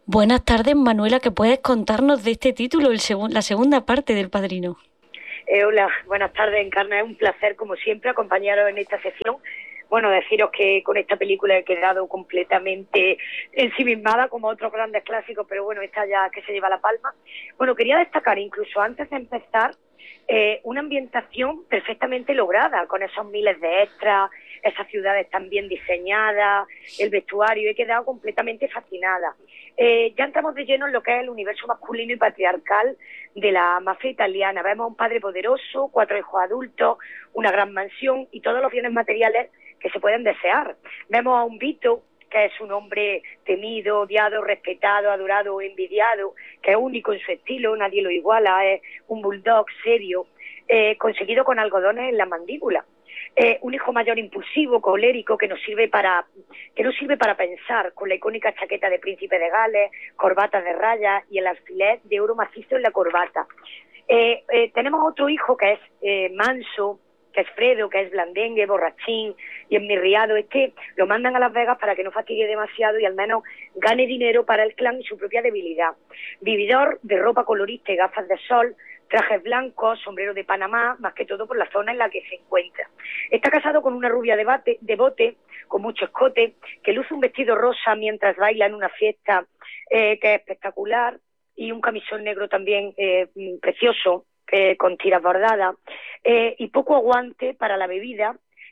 Buenas tardes, Manuela, ¿qué puedes contarnos de este título, la segunda parte del Padrino? Hola, buenas tardes, Encarna. Es un placer, como siempre, acompañaros en esta sesión. Bueno, deciros que con esta película he quedado completamente ensimismada, como otros grandes clásicos, pero bueno, esta ya que se lleva la palma. Bueno, quería destacar, incluso antes de empezar, una ambientación perfectamente lograda, con esos miles de extras, esas ciudades tan bien diseñadas, el vestuario. He quedado completamente fascinada. Ya entramos de lleno en lo que es el universo masculino y patriarcal de la mafia italiana. Vemos a un padre poderoso, 4 hijos adultos, una gran mansión y todos los bienes materiales que se pueden desear. Vemos a un Vito, que es un hombre temido, odiado, respetado, adorado, envidiado, que es único en su estilo, nadie lo iguala, es un bulldog serio, conseguido con algodones en la mandíbula. Un hijo mayor impulsivo, colérico, que no sirve para pensar, con la icónica chaqueta de príncipe de Gales, corbatas de rayas y el alfiler de oro macizo en la corbata. Tenemos otro hijo que es manso, que es Fredo, que es blandengue, borrachín y enmirriado. Es que lo mandan a Las Vegas para que no fatigue demasiado y al menos gane dinero para el clan y su propia debilidad. Vividor de ropa colorista y gafas de sol, trajes blancos, sombrero de Panamá, más que todo por la zona en la que se encuentra. Está casado con una rubia de bote, con mucho escote, que luce un vestido rosa mientras baila en una fiesta que es espectacular, y un camisón negro también precioso, con tiras bordadas, y poco aguante para la bebida,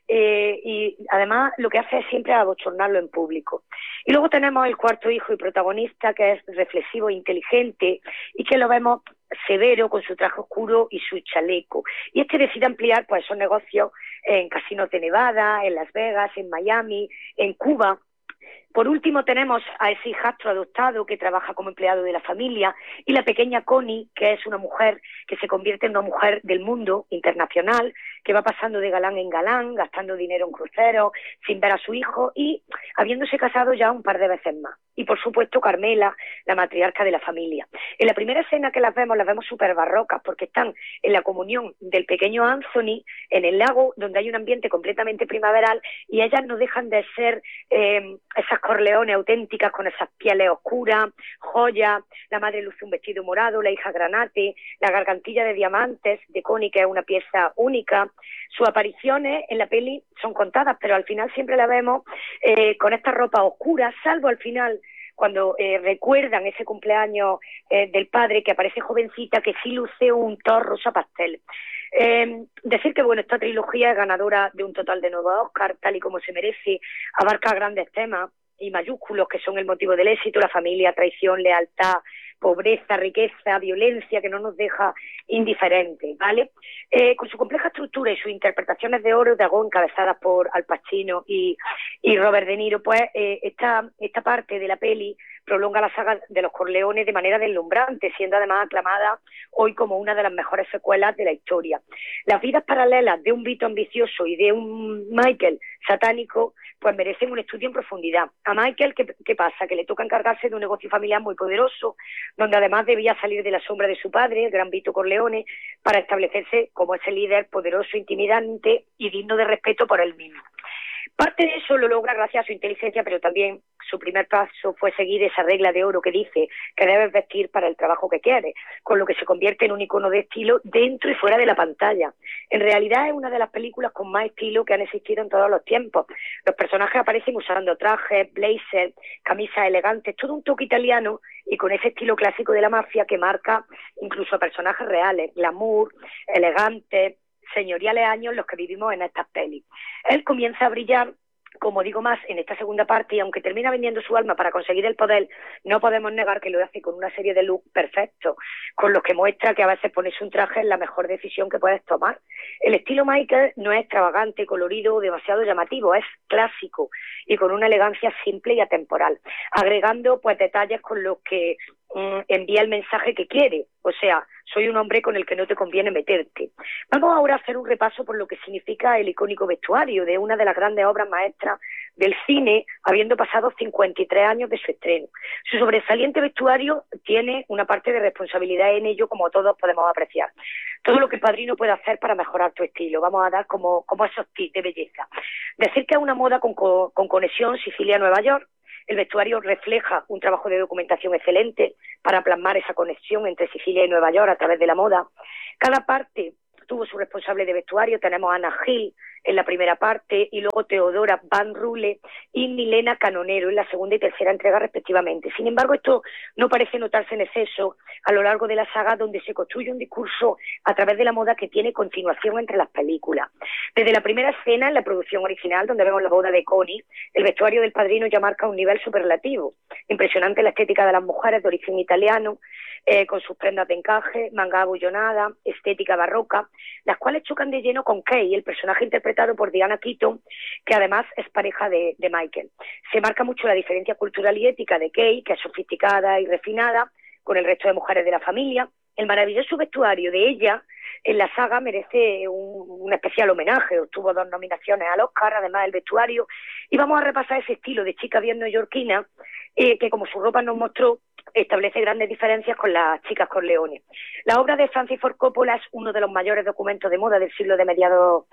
y además lo que hace es siempre abochornarlo en público. Y luego tenemos el cuarto hijo y protagonista, que es reflexivo e inteligente, y que lo vemos severo con su traje oscuro y su chaleco. Y este decide ampliar pues esos negocios en casinos de Nevada, en Las Vegas, en Miami, en Cuba. Por último tenemos a ese hijastro adoptado que trabaja como empleado de la familia y la pequeña Connie, que es una mujer que se convierte en una mujer del mundo internacional, que va pasando de galán en galán, gastando dinero en cruceros, sin ver a su hijo y habiéndose casado ya un par de veces más. Y por supuesto Carmela, la matriarca de la familia. En la primera escena que las vemos súper barrocas porque están en la comunión del pequeño Anthony en el lago, donde hay un ambiente completamente primaveral, y ellas no dejan de ser esas Corleones auténticas con esas pieles oscuras, joyas. La madre luce un vestido morado, la hija granate, la gargantilla de diamantes de Connie, que es una pieza única. Sus apariciones en la peli son contadas, pero al final siempre la vemos con esta ropa oscura, salvo al final cuando recuerdan ese cumpleaños del padre, que aparece jovencita, que sí luce un tono rosa pastel. Decir que bueno, esta trilogía es ganadora de un total de 9 Oscar, tal y como se merece, abarca grandes temas y mayúsculos que son el motivo del éxito: la familia, traición, lealtad, pobreza, riqueza, violencia, que no nos deja indiferentes, ¿vale? Con su compleja estructura y sus interpretaciones de oro de Agón, encabezadas por Al Pacino y Robert De Niro, pues esta parte de la peli prolonga la saga de los Corleones de manera deslumbrante, siendo además aclamada hoy como una de las mejores secuelas de la historia. Las vidas paralelas de un Vito ambicioso y de un Michael satánico pues merecen un estudio en profundidad. A Michael, ¿qué pasa? Que le toca encargarse de un negocio familiar muy poderoso, donde además debía salir de la sombra de su padre, el gran Vito Corleone, para establecerse como ese líder poderoso, intimidante y digno de respeto por él mismo. Parte de eso lo logra gracias a su inteligencia, pero también su primer paso fue seguir esa regla de oro que dice que debes vestir para el trabajo que quieres, con lo que se convierte en un icono de estilo dentro y fuera de la pantalla. En realidad es una de las películas con más estilo que han existido en todos los tiempos. Los personajes aparecen usando trajes, blazers, camisas elegantes, todo un toque italiano y con ese estilo clásico de la mafia que marca incluso a personajes reales, glamour, elegantes, señoriales años los que vivimos en estas pelis. Él comienza a brillar, como digo, más en esta segunda parte, y aunque termina vendiendo su alma para conseguir el poder, no podemos negar que lo hace con una serie de looks perfectos, con los que muestra que a veces ponerse un traje es la mejor decisión que puedes tomar. El estilo Michael no es extravagante, colorido o demasiado llamativo, es clásico y con una elegancia simple y atemporal, agregando pues detalles con los que envía el mensaje que quiere, o sea, soy un hombre con el que no te conviene meterte. Vamos ahora a hacer un repaso por lo que significa el icónico vestuario de una de las grandes obras maestras del cine, habiendo pasado 53 años de su estreno. Su sobresaliente vestuario tiene una parte de responsabilidad en ello, como todos podemos apreciar. Todo lo que el Padrino puede hacer para mejorar tu estilo. Vamos a dar como esos tips de belleza. Decir que es una moda con conexión Sicilia-Nueva York, El vestuario refleja un trabajo de documentación excelente para plasmar esa conexión entre Sicilia y Nueva York a través de la moda. Cada parte tuvo su responsable de vestuario. Tenemos a Anna Hill en la primera parte y luego Teodora Van Rule y Milena Canonero en la segunda y tercera entrega respectivamente. Sin embargo, esto no parece notarse en exceso a lo largo de la saga, donde se construye un discurso a través de la moda que tiene continuación entre las películas. Desde la primera escena en la producción original, donde vemos la boda de Connie, el vestuario del padrino ya marca un nivel superlativo. Impresionante la estética de las mujeres de origen italiano, con sus prendas de encaje, manga abollonada, estética barroca, las cuales chocan de lleno con Kay, el personaje interpretado por Diana Keaton, que además es pareja de Michael. Se marca mucho la diferencia cultural y ética de Kay, que es sofisticada y refinada, con el resto de mujeres de la familia. El maravilloso vestuario de ella en la saga merece un especial homenaje. Obtuvo 2 nominaciones al Oscar, además del vestuario, y vamos a repasar ese estilo de chica bien neoyorquina, que como su ropa nos mostró, establece grandes diferencias con las chicas Corleone. La obra de Francis Ford Coppola es uno de los mayores documentos de moda del siglo de mediados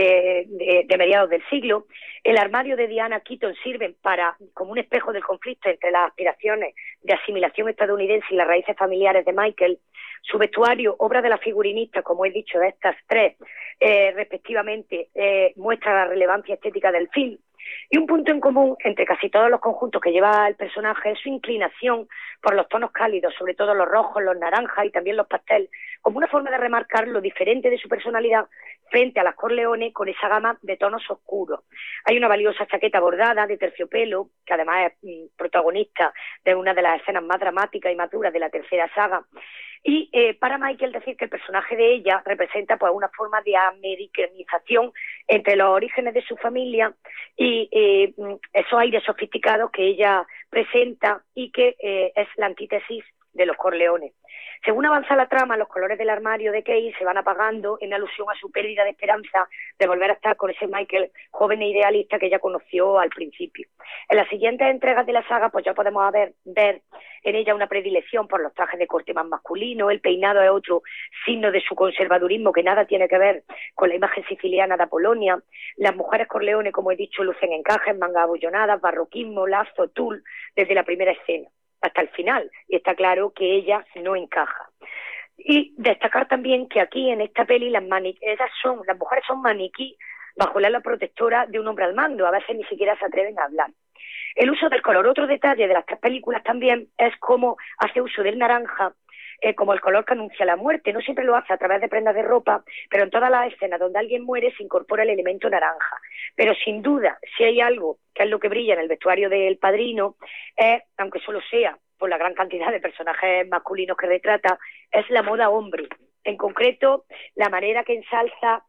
del siglo. El armario de Diana Keaton sirve como un espejo del conflicto entre las aspiraciones de asimilación estadounidense y las raíces familiares de Michael. Su vestuario, obra de la figurinista, como he dicho, de estas 3, respectivamente, muestra la relevancia estética del film. Y un punto en común entre casi todos los conjuntos que lleva el personaje es su inclinación por los tonos cálidos, sobre todo los rojos, los naranjas y también los pastel, como una forma de remarcar lo diferente de su personalidad frente a las Corleone con esa gama de tonos oscuros. Hay una valiosa chaqueta bordada de terciopelo, que además es protagonista de una de las escenas más dramáticas y maduras de la tercera saga. Y para Michael, decir que el personaje de ella representa pues una forma de americanización entre los orígenes de su familia y esos aires sofisticados que ella presenta y que es la antítesis de los Corleones. Según avanza la trama, los colores del armario de Kay se van apagando en alusión a su pérdida de esperanza de volver a estar con ese Michael joven e idealista que ella conoció al principio. En las siguientes entregas de la saga, pues ya podemos ver en ella una predilección por los trajes de corte más masculino. El peinado es otro signo de su conservadurismo que nada tiene que ver con la imagen siciliana de Apolonia. Las mujeres Corleone, como he dicho, lucen encajes, mangas abollonadas, barroquismo, lazo, tul, desde la primera escena hasta el final, y está claro que ella no encaja. Y destacar también que aquí en esta peli las mujeres son maniquí bajo la ala protectora de un hombre al mando, a veces ni siquiera se atreven a hablar. El uso del color, otro detalle de las 3 películas también, es cómo hace uso del naranja como el color que anuncia la muerte. No siempre lo hace a través de prendas de ropa, pero en todas las escenas donde alguien muere se incorpora el elemento naranja. Pero sin duda, si hay algo que es lo que brilla en el vestuario del padrino, aunque solo sea por la gran cantidad de personajes masculinos que retrata, es la moda hombre. En concreto, la manera que ensalza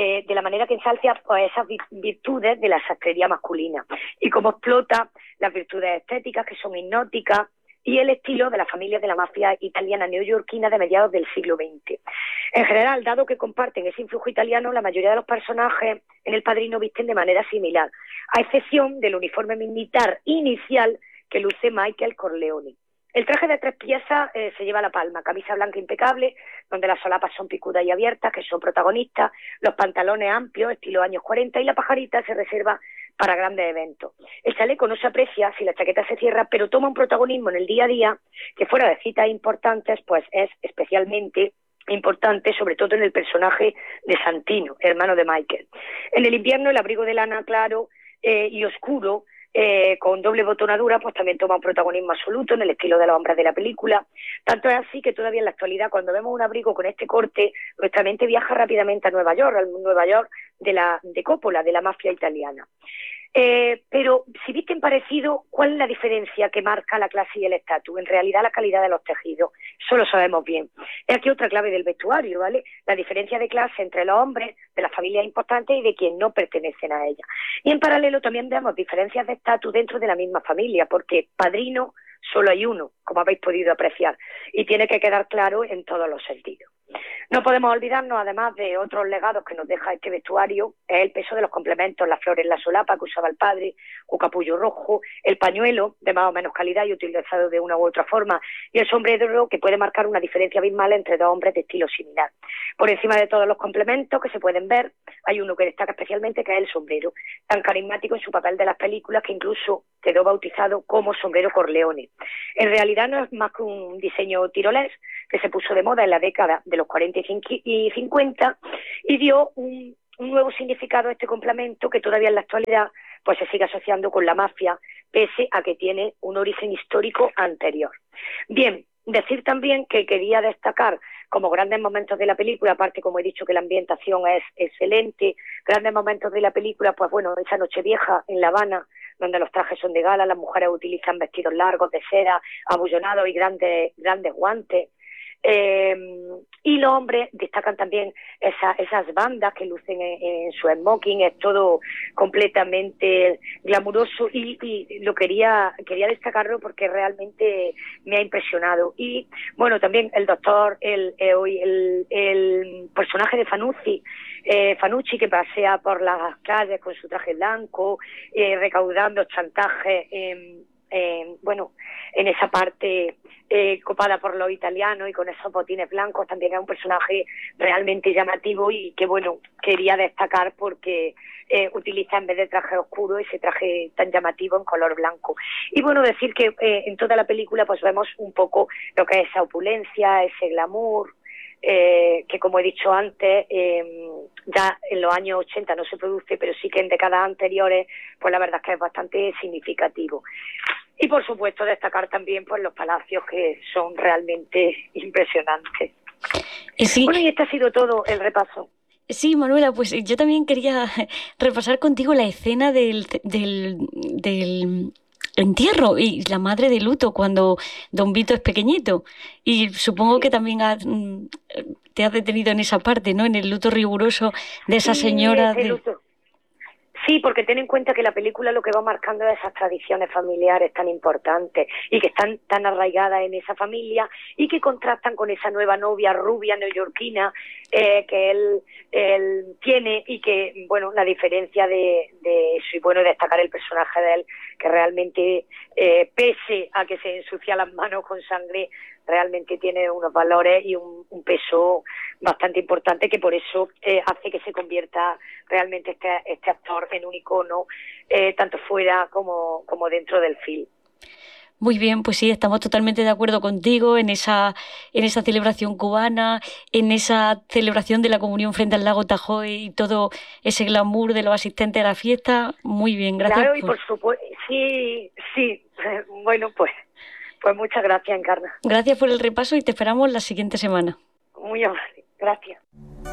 pues, esas virtudes de la sastrería masculina y cómo explota las virtudes estéticas que son hipnóticas y el estilo de las familias de la mafia italiana neoyorquina de mediados del siglo XX. En general, dado que comparten ese influjo italiano, la mayoría de los personajes en El Padrino visten de manera similar, a excepción del uniforme militar inicial que luce Michael Corleone. El traje de 3 piezas se lleva la palma: camisa blanca impecable, donde las solapas son picudas y abiertas, que son protagonistas, los pantalones amplios, estilo años 40, y la pajarita se reserva para grandes eventos. El chaleco no se aprecia si la chaqueta se cierra, pero toma un protagonismo en el día a día que, fuera de citas importantes, pues es especialmente importante, sobre todo en el personaje de Santino, hermano de Michael. En el invierno, el abrigo de lana claro y oscuro, con doble botonadura, pues también toma un protagonismo absoluto en el estilo de los hombres de la película. Tanto es así que todavía en la actualidad, cuando vemos un abrigo con este corte, nuestra mente viaja rápidamente a Nueva York, al Nueva York de Coppola, de la mafia italiana. Pero si visten parecido, ¿cuál es la diferencia que marca la clase y el estatus? En realidad, la calidad de los tejidos. Eso lo sabemos bien. Es aquí otra clave del vestuario, ¿vale? La diferencia de clase entre los hombres de las familias importantes y de quienes no pertenecen a ellas. Y en paralelo también vemos diferencias de estatus dentro de la misma familia, porque padrino solo hay uno, como habéis podido apreciar, y tiene que quedar claro en todos los sentidos. No podemos olvidarnos, además, de otros legados que nos deja este vestuario, es el peso de los complementos, las flores en la solapa que usaba el padre, un capullo rojo, el pañuelo de más o menos calidad y utilizado de una u otra forma, y el sombrero, que puede marcar una diferencia abismal entre dos hombres de estilo similar. Por encima de todos los complementos que se pueden ver, hay uno que destaca especialmente, que es el sombrero, tan carismático en su papel de las películas que incluso quedó bautizado como sombrero Corleone. En realidad no es más que un diseño tirolés que se puso de moda en la década de los 40 y 50 y dio un nuevo significado a este complemento que todavía en la actualidad pues se sigue asociando con la mafia, pese a que tiene un origen histórico anterior. Bien, decir también que quería destacar como grandes momentos de la película, aparte, como he dicho, que la ambientación es excelente, grandes momentos de la película, pues bueno, esa Nochevieja en La Habana, donde los trajes son de gala, las mujeres utilizan vestidos largos de seda, abullonados y grandes guantes. Y los hombres destacan también esas bandas que lucen en su smoking, es todo completamente glamuroso y lo quería destacarlo porque realmente me ha impresionado. Y bueno, también el doctor, el personaje de Fanucci, que pasea por las calles con su traje blanco, recaudando chantajes en esa parte copada por los italianos y con esos botines blancos, también es un personaje realmente llamativo y que, bueno, quería destacar porque utiliza en vez de traje oscuro ese traje tan llamativo en color blanco. Y bueno, decir que en toda la película pues vemos un poco lo que es esa opulencia, ese glamour, que como he dicho antes, ya en los años 80 no se produce, pero sí que en décadas anteriores, pues la verdad es que es bastante significativo. Y por supuesto destacar también pues los palacios, que son realmente impresionantes. Sí. Bueno, y este ha sido todo el repaso. Sí, Manuela, pues yo también quería repasar contigo la escena del entierro y la madre de luto cuando Don Vito es pequeñito. Y supongo que también te has detenido en esa parte, ¿no? En el luto riguroso de esa señora. Luto. Sí, porque ten en cuenta que la película lo que va marcando es esas tradiciones familiares tan importantes y que están tan arraigadas en esa familia y que contrastan con esa nueva novia rubia neoyorquina que él tiene, y que, bueno, la diferencia de eso, y bueno, destacar el personaje de él, que realmente, pese a que se ensucia las manos con sangre, realmente tiene unos valores y un peso bastante importante, que por eso hace que se convierta realmente este actor en un icono, tanto fuera como dentro del film. Muy bien, pues sí, estamos totalmente de acuerdo contigo en esa celebración cubana, en esa celebración de la comunión frente al lago Tahoe y todo ese glamour de los asistentes a la fiesta. Muy bien, gracias. Claro, y por supuesto, sí, bueno, pues muchas gracias, Encarna. Gracias por el repaso y te esperamos la siguiente semana. Muy amable, gracias.